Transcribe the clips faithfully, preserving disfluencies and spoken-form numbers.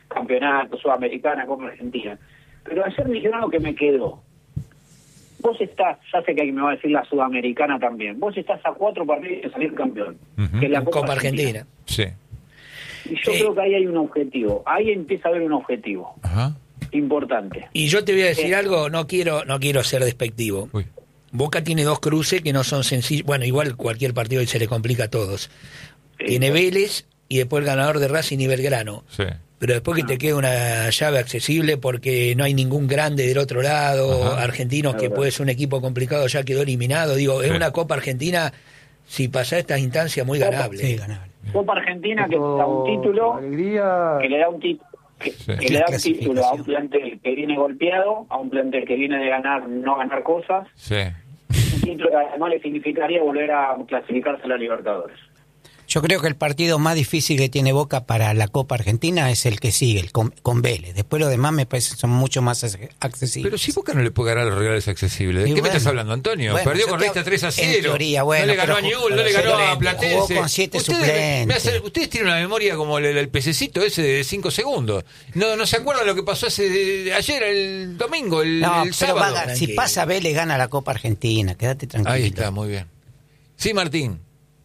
campeonato, Sudamericana, Copa Argentina. Pero ayer me dijeron algo que me quedó. Vos estás, ya sé que ahí me va a decir la Sudamericana también, vos estás a cuatro partidos de salir campeón, uh-huh. que es la Copa, Copa Argentina. Argentina. Sí. Y yo Eh. creo que ahí hay un objetivo, ahí empieza a haber un objetivo Ajá. importante. Y yo te voy a decir Eh. algo, no quiero no quiero ser despectivo. Uy. Boca tiene dos cruces que no son sencillos. Bueno, igual cualquier partido se le complica a todos. Sí. Tiene Vélez y después el ganador de Racing y Belgrano. Sí. Pero después que te queda una llave accesible porque no hay ningún grande del otro lado, Ajá. Argentinos que Verdad. puede ser un equipo complicado, ya quedó eliminado. Digo, Sí. es una Copa Argentina, si pasa estas instancias, muy ganable. Sí, ganable. Copa Argentina que te da un título, Alegría. que le da un título. Que, Sí. que le da un Clasificación. título a un plantel que viene golpeado, a un plantel que viene de ganar, no ganar cosas, Sí. un título que además le significaría volver a clasificarse a la Libertadores. Yo creo que el partido más difícil que tiene Boca para la Copa Argentina es el que sigue, el con, con Vélez. Después los demás me parece que son mucho más accesibles. Pero si Boca no le puede ganar a los rivales accesibles. ¿De Y qué me bueno, estás hablando, Antonio? bueno, Perdió yo con te- Resta tres a en cero. teoría, bueno, no le ganó pero a Newell's, ju- no le ganó a suplente, Platense. jugó con siete Ustedes, suplentes. me hace- ustedes tienen una memoria como el, el pececito ese de cinco segundos. No no se acuerdan lo que pasó hace de- ayer, el domingo, el, No, el pero va a sábado. ganar. Si Tranquilo. pasa Vélez, gana la Copa Argentina. Quédate tranquilo. Ahí está, muy bien. Sí, Martín.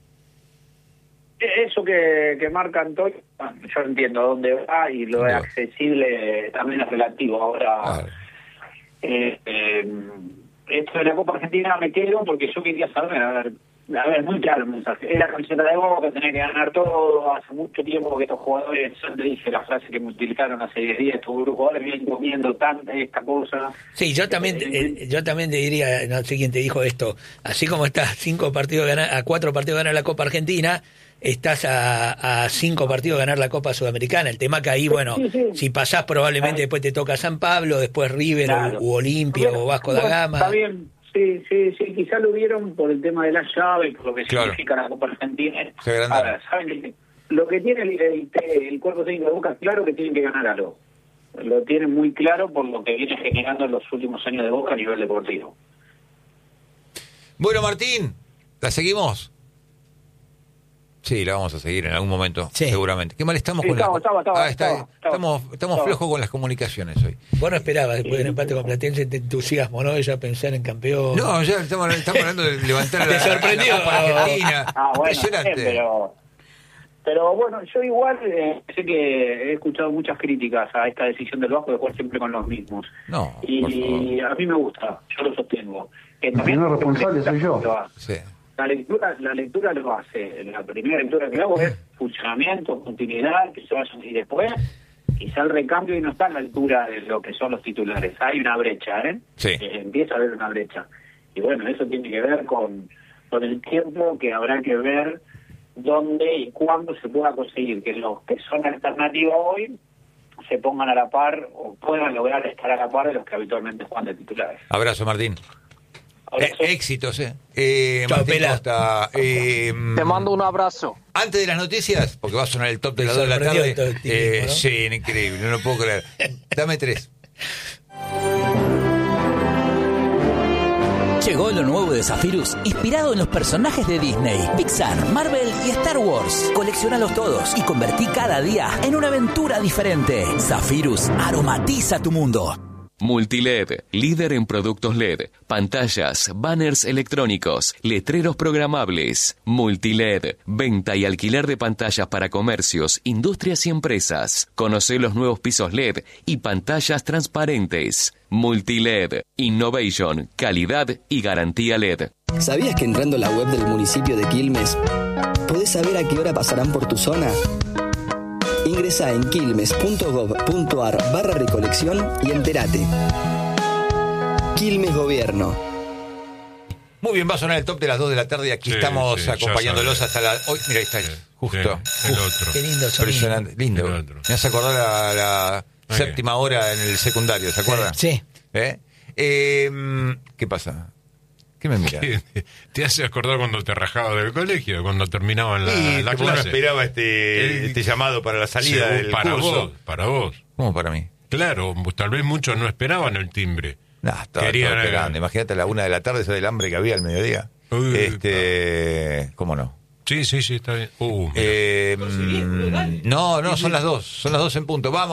Eso que, que marca Antonio, yo entiendo a dónde va y lo de Claro. accesible también es relativo. Ahora, Claro. eh, eh, esto de la Copa Argentina me quedo porque yo quería saber, a ver, a ver, muy claro el mensaje. Es la camiseta de Boca, tener que ganar todo. Hace mucho tiempo que estos jugadores, yo te dije la frase que me utilizaron hace diez días, estos jugadores vienen comiendo tanta esta cosa. Sí, yo también, eh, yo también te diría, no sé quién te dijo esto, así como estás cinco partidos ganar, a cuatro partidos ganar la Copa Argentina, estás a, a cinco partidos ganar la Copa Sudamericana. El tema que ahí, bueno, Sí, sí. si pasás probablemente después te toca San Pablo, después River Claro. o, u Olimpia Bueno, o Vasco da bueno, Gama. Está bien, sí, sí, sí, quizá lo vieron por el tema de la llave, por lo que Claro. significa la Copa Argentina. Se agrandaron. A ver, ¿saben qué? Lo que tiene el, el, el cuerpo técnico de Boca, claro que tienen que ganar algo. Lo tienen muy claro por lo que viene generando en los últimos años de Boca a nivel deportivo. Bueno, Martín, ¿la seguimos? Sí, la vamos a seguir en algún momento, Sí. seguramente. Qué mal estamos Sí, con estamos, la... estamos, estamos, Ah, está- estamos, estamos, estamos estamos. flojos con las comunicaciones hoy. Vos no esperabas después del empate con Platense te entusiasmo, ¿no? Ya pensar en campeón. No, ya estamos, estamos hablando de levantar a Te la, sorprendió. la Copa Argentina. Ah, bueno, Impresionante. bien, pero, pero bueno, yo igual eh, sé que he escuchado muchas críticas a esta decisión del Vasco de jugar siempre con los mismos. No, por Y favor. a mí me gusta, yo lo sostengo. Que El también- primer responsable soy yo. lo hace. Sí. La lectura, la lectura lo hace. La primera lectura que hago es funcionamiento, continuidad, que se vayan, y después quizá el recambio y no está a la altura de lo que son los titulares. Hay una brecha, ¿eh? Sí. Eh, empieza a haber una brecha. Y bueno, eso tiene que ver con, con el tiempo que habrá que ver dónde y cuándo se pueda conseguir que los que son alternativos hoy se pongan a la par o puedan lograr estar a la par de los que habitualmente juegan de titulares. Abrazo, Martín. Ahora, Eh, éxitos, eh. eh Chao, Martín Pela. Costa, eh, Te mando un abrazo. Antes de las noticias, porque va a sonar el top de las dos de la Sorprendió tarde. todo el tipo, eh, ¿no? Sí, increíble, no lo puedo creer. Dame tres. Llegó lo nuevo de Zephyrus, inspirado en los personajes de Disney, Pixar, Marvel y Star Wars. Coleccionalos todos y convertí cada día en una aventura diferente. Zephyrus aromatiza tu mundo. Multiled, líder en productos L E D, pantallas, banners electrónicos, letreros programables. Multiled, venta y alquiler de pantallas para comercios, industrias y empresas. Conoce los nuevos pisos L E D y pantallas transparentes. Multiled, innovation, calidad y garantía L E D. ¿Sabías que entrando a la web del municipio de Quilmes podés saber a qué hora pasarán por tu zona? Ingresa en quilmes.gov.ar barra recolección y entérate. Quilmes Gobierno. Muy bien, va a sonar el top de las dos de la tarde y aquí Sí, estamos sí, ya acompañándolos sabes. hasta la... Hoy, mira, ahí está, Sí, justo. sí, el justo. otro. Qué lindo sonido. Impresionante, lindo. El otro. Me hace acordar la, la Ahí. séptima hora en el secundario, ¿se acuerdan? Sí. ¿Eh? Eh, ¿Qué pasa? ¿Qué me mira? Te hace acordar cuando te rajabas del colegio, cuando terminaban la, Sí, la que vos no clase. esperaba este, este llamado para la salida Según- del para curso. vos, para vos. ¿Cómo para mí? Claro, tal vez muchos no esperaban el timbre. No, estaba Querían, todo eh, esperando. Imagínate a la una de la tarde, eso del hambre que había al mediodía. Uy, este, ¿cómo no? Sí, sí, sí, está bien. Uh, mira. Eh, mm, no, no, son las dos, son las dos en punto. Vamos.